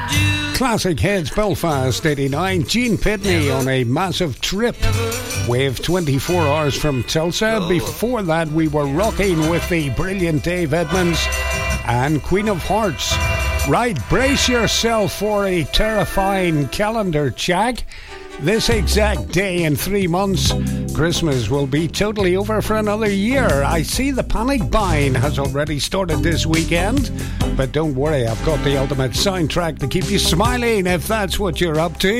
Classic Hits, Belfast 89. Gene Pitney on A Massive Trip. Wave 24 Hours from Tulsa. Before that, we were rocking with the brilliant Dave Edmunds and Queen of Hearts. Right, brace yourself for a terrifying calendar check. This exact day in 3 months, Christmas will be totally over for another year. I see the panic buying has already started this weekend. But don't worry, I've got the ultimate soundtrack to keep you smiling if that's what you're up to.